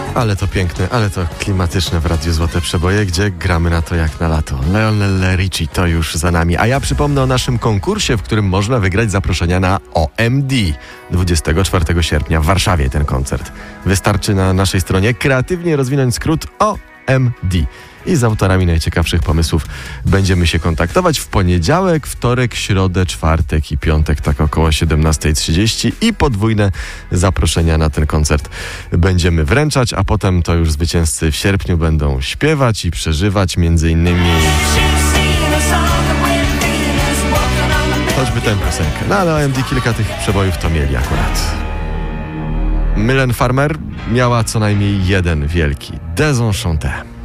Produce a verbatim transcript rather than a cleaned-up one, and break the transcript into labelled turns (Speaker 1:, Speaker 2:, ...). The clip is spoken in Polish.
Speaker 1: Ale to piękne, ale to klimatyczne w Radiu Złote Przeboje, gdzie gramy na to jak na lato. Lionel Richie to już za nami. A ja przypomnę o naszym konkursie, w którym można wygrać zaproszenia na O M D. dwudziestego czwartego sierpnia w Warszawie ten koncert. Wystarczy na naszej stronie kreatywnie rozwinąć skrót O M D. I z autorami najciekawszych pomysłów będziemy się kontaktować w poniedziałek, wtorek, środę, czwartek i piątek, tak około siedemnasta trzydzieści, i podwójne zaproszenia na ten koncert będziemy wręczać, a potem to już zwycięzcy w sierpniu będą śpiewać i przeżywać między innymi choćby tę piosenkę. No ale O M D kilka tych przebojów to mieli akurat. Mylène Farmer miała co najmniej jeden wielki, Désenchanté.